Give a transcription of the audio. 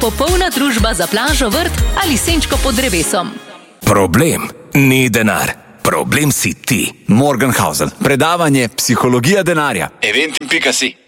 popolna družba za plažo, vrt ali senčko pod drevesom. Problem ni denar. Problem si ti. Morgenhausen. Predavanje Psihologija denarja. Eventim.si